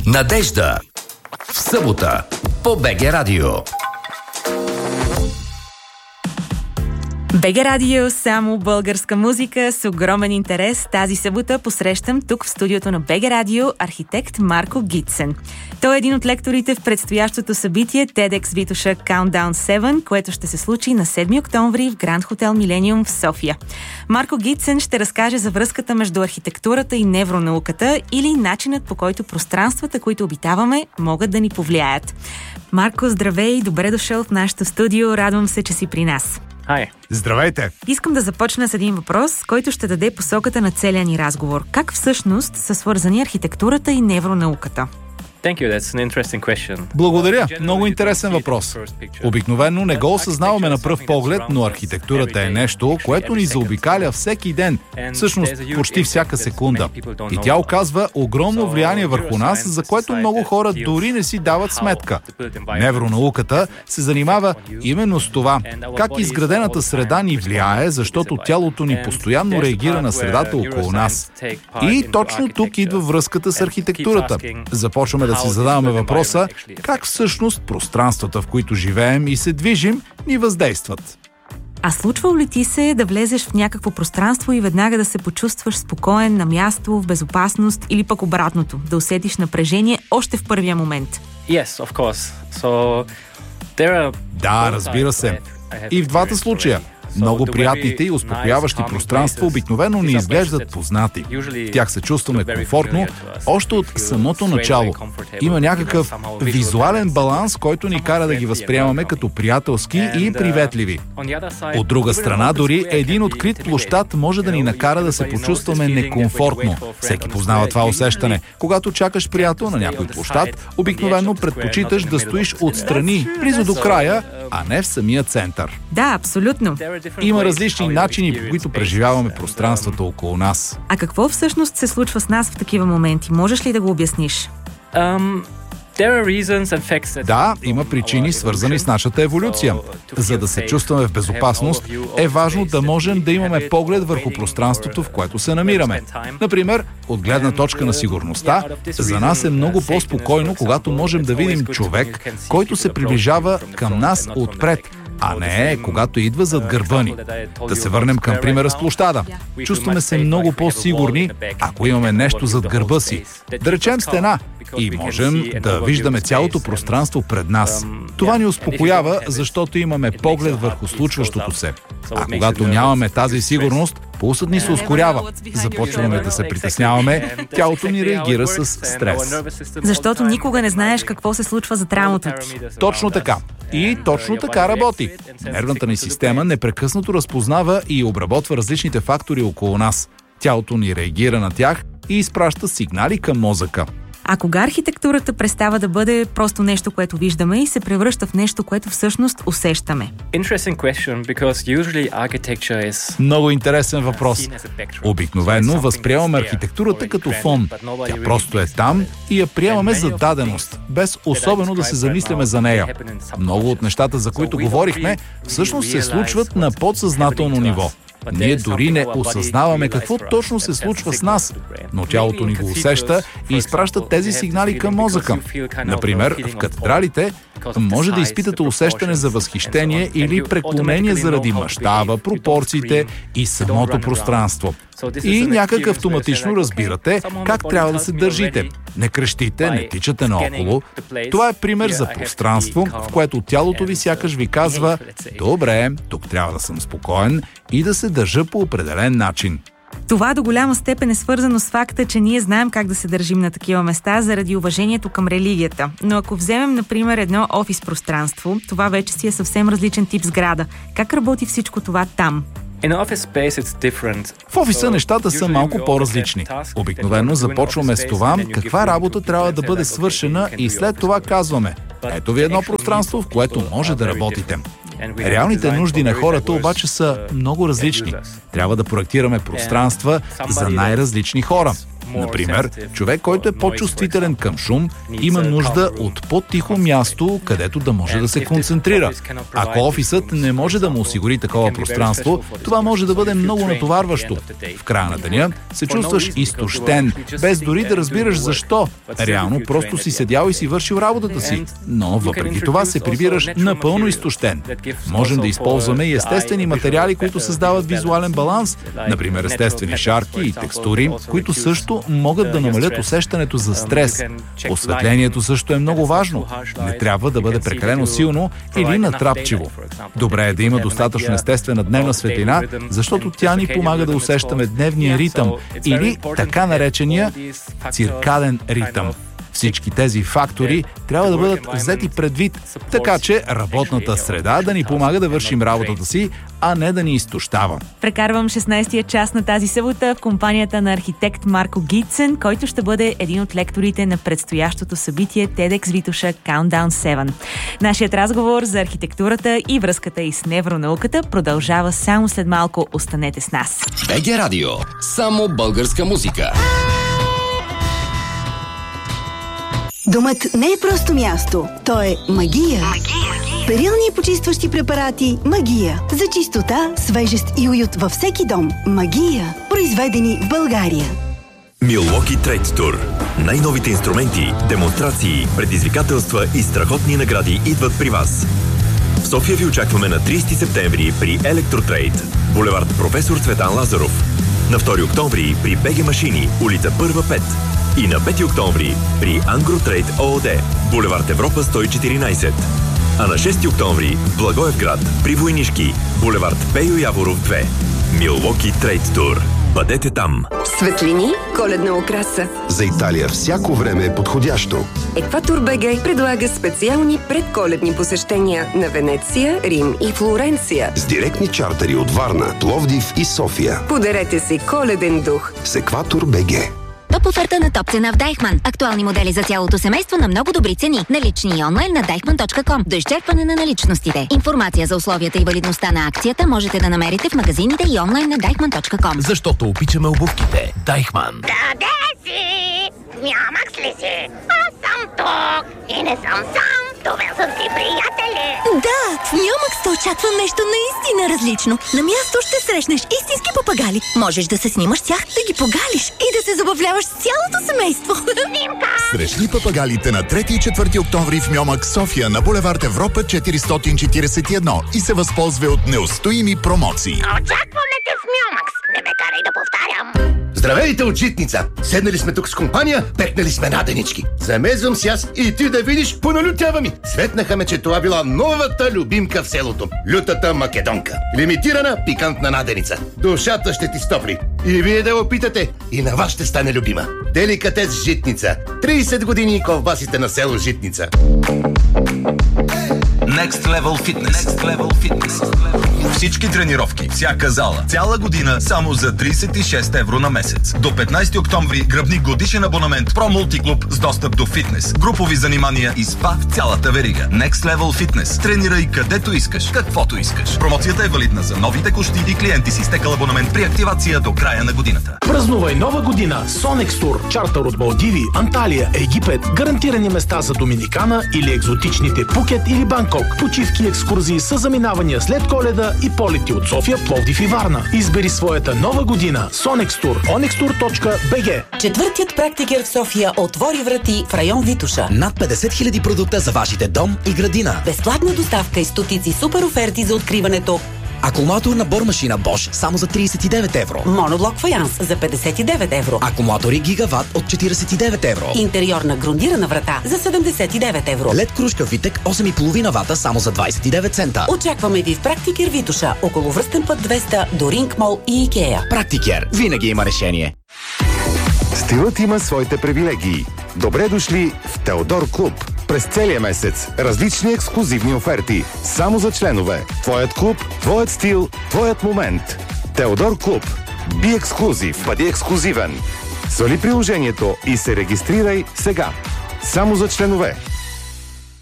Надежда. В събота по БГ Радио. БГ Радио, само българска музика с огромен интерес. Тази събота посрещам тук в студиото на БГ Радио архитект Марко Гитсен. Той е един от лекторите в предстоящото събитие TEDx Витоша Countdown 7, което ще се случи на 7 октомври в Гранд Хотел Милениум в София. Марко Гитсен ще разкаже за връзката между архитектурата и невронауката или начинът, по който пространствата, които обитаваме, могат да ни повлияят. Марко, здравей и добре дошъл в нашото студио. Радвам се, че си при нас. Hi. Здравейте! Искам да започна с един въпрос, който ще даде посоката на целия ни разговор. Как всъщност са свързани архитектурата и невронауката? Thank you. That's an interesting question. Благодаря. Много интересен въпрос. Обикновено не го осъзнаваме на пръв поглед, но архитектурата е нещо, което ни заобикаля всеки ден, всъщност почти всяка секунда. И тя оказва огромно влияние върху нас, за което много хора дори не си дават сметка. Невронауката се занимава именно с това, как изградената среда ни влияе, защото тялото ни постоянно реагира на средата около нас. И точно тук идва връзката с архитектурата. Започваме да си задаваме въпроса, как всъщност пространствата, в които живеем и се движим, ни въздействат. А случва ли ти се да влезеш в някакво пространство и веднага да се почувстваш спокоен, на място, в безопасност или пък обратното, да усетиш напрежение още в първия момент? Yes, of course. So, Да, разбира се. И в двата случая. Много приятните и успокояващи пространства обикновено ни изглеждат познати. В тях се чувстваме комфортно още от самото начало. Има някакъв визуален баланс, който ни кара да ги възприемаме като приятелски и приветливи. От друга страна, дори един открит площад може да ни накара да се почувстваме некомфортно. Всеки познава това усещане. Когато чакаш приятел на някой площад, обикновено предпочиташ да стоиш отстрани, близо до края, а не в самия център. Да, абсолютно. Има различни начини, по които преживяваме пространствата около нас. А какво всъщност се случва с нас в такива моменти? Можеш ли да го обясниш? Да, има причини, свързани с нашата еволюция. За да се чувстваме в безопасност, е важно да можем да имаме поглед върху пространството, в което се намираме. Например, от гледна точка на сигурността, за нас е много по-спокойно, когато можем да видим човек, който се приближава към нас отпред, а не когато идва зад гърба ни. Да се върнем към примера с площада. Чувстваме се много по-сигурни, ако имаме нещо зад гърба си. Да речем стена. И можем да виждаме цялото пространство пред нас. Това ни успокоява, защото имаме поглед върху случващото се. А когато нямаме тази сигурност, пулсът ни се ускорява. Започваме да се притесняваме, тялото ни реагира с стрес. Защото никога не знаеш какво се случва зад рамото ти. Точно така. И точно така работи. Нервната ни система непрекъснато разпознава и обработва различните фактори около нас. Тялото ни реагира на тях и изпраща сигнали към мозъка. А кога архитектурата престава да бъде просто нещо, което виждаме и се превръща в нещо, което всъщност усещаме? Много интересен въпрос. Обикновено възприемаме архитектурата като фон. Тя просто е там и я приемаме за даденост, без особено да се замисляме за нея. Много от нещата, за които говорихме, всъщност се случват на подсъзнателно ниво. Ние дори не осъзнаваме какво точно се случва с нас, но тялото ни го усеща и изпраща тези сигнали към мозъка. Например, в катедралите може да изпитате усещане за възхищение или преклонение заради мащаба, пропорциите и самото пространство. И някак автоматично разбирате как трябва да се държите. Не крещите, не тичате наоколо. Това е пример за пространство, в което тялото ви сякаш ви казва: добре, тук трябва да съм спокоен и да се държа по определен начин. Това до голяма степен е свързано с факта, че ние знаем как да се държим на такива места заради уважението към религията. Но ако вземем, например, едно офис пространство, това вече си е съвсем различен тип сграда. Как работи всичко това там? В офиса нещата са малко по-различни. Обикновено започваме с това каква работа трябва да бъде свършена и след това казваме: ето ви едно пространство, в което може да работите. Реалните нужди на хората обаче са много различни. Трябва да проектираме пространства за най-различни хора. Например, човек, който е по-чувствителен към шум, има нужда от по-тихо място, където да може да се концентрира. Ако офисът не може да му осигури такова пространство, това може да бъде много натоварващо. В края на деня се чувстваш изтощен, без дори да разбираш защо. Реално просто си седял и си вършил работата си, но въпреки това се прибираш напълно изтощен. Можем да използваме и естествени материали, които създават визуален баланс, например естествени шарки и текстури, които също могат да намалят усещането за стрес. Осветлението също е много важно. Не трябва да бъде прекалено силно или натрапчиво. Добре е да има достатъчно естествена дневна светлина, защото тя ни помага да усещаме дневния ритъм или така наречения циркаден ритъм. Всички тези фактори трябва да бъдат взети предвид, така че работната среда да ни помага да вършим работата си, а не да ни изтощава. Прекарвам 16-я час на тази събота в компанията на архитект Марко Гитсен, който ще бъде един от лекторите на предстоящото събитие TEDx Витоша Countdown 7. Нашият разговор за архитектурата и връзката и с невронауката продължава само след малко. Останете с нас. БГ Радио. Само българска музика. Домът не е просто място, то е магия. Перилни и почистващи препарати Магия. За чистота, свежест и уют във всеки дом. Магия. Произведени в България. Milwaukee Trade Tour. Най-новите инструменти, демонстрации, предизвикателства и страхотни награди идват при вас. В София ви очакваме на 30 септември при Електротрейд, булевард Професор Цветан Лазаров. На 2 октомври при БГ Машини, улица 1-5. И на 5 октомври при Ангротрейд ООД, булевард Европа 114. А на 6 октомври в Благоевград при Войнишки, булевард Пейо Яворов 2. Milwaukee Trade Tour. Бъдете там! Светлини, коледна украса. За Италия всяко време е подходящо. Екватор БГ предлага специални предколедни посещения на Венеция, Рим и Флоренция. С директни чартери от Варна, Пловдив и София. Подарете си коледен дух. С Екватор БГ. Топ оферта на топ цена в Дайхман. Актуални модели за цялото семейство на много добри цени. Налични и онлайн на deichmann.com. До изчерпване на наличностите. Информация за условията и валидността на акцията можете да намерите в магазините и онлайн на deichmann.com. Защото обичаме обувките. Дайхман. Къде си? Мямакс ли си? Аз съм тук и не съм сам. Довел съм си приятели. Да, в Мямакс те очаква нещо наистина различно. На място ще срещнеш истински папагали. Можеш да се снимаш с тях, да ги погалиш и да се забавляваш с цялото семейство. Снимка! Срещни папагалите на 3 и 4 октомври в Мямакс, София на булевард Европа 441 и се възползва от неустоими промоции. Очакваме те в Мямакс. Не ме карай да повтарям. Здравейте от Житница! Седнали сме тук с компания, пекнали сме наденички. Замезвам си аз и ти да видиш, поналютява ми. Светнаха ме, че това била новата любимка в селото. Лютата македонка. Лимитирана пикантна наденица. Душата ще ти стопли. И вие да опитате, и на вас ще стане любима. Деликатес Житница. 30 години ковбасите на село Житница. Next Level Fitness. Next Level Fitness. Всички тренировки, всяка зала, цяла година само за 36 евро на месец. До 15 октомври гръбни годишен абонамент Pro Multiклуб с достъп до фитнес, групови занимания и спа в цялата верига. Next Level Fitness. Тренирай където искаш, каквото искаш. Промоцията е валидна за нови текущи и клиенти с изтекал абонамент при активация до края на годината. Празнувай нова година с Sonex Tour. Чартър от Малдиви, Анталия, Египет. Гарантирани места за Доминикана или екзотичните Пукет или Банкок. Почивки и екскурзии с заминавания след Коледа и полети от София, Пловдив и Варна. Избери своята нова година. Sonex Tour. onextour.bg. Четвъртият практикер в София отвори врати в район Витоша. Над 50 000 продукта за вашите дом и градина. Безплатна доставка и стотици супер оферти за откриването. Акумулатор на бормашина Bosch само за 39 евро. Моноблок фаянс за 59 евро. Акумулатори Гигават от 49 евро. Интериорна грундирана врата за 79 евро. LED кружка Витек 8,5 вата само за 29 цента. Очакваме ви в Практикер Витоша, около Връстен път 200 до Ринг Мол и Икея. Практикер винаги има решение. Стилът има своите привилегии. Добре дошли в Теодор Клуб. През целия месец различни ексклузивни оферти. Само за членове. Твоят клуб, твоят стил, твоят момент. Теодор Клуб. Би ексклузив. Бъди ексклузивен. Свали приложението и се регистрирай сега. Само за членове.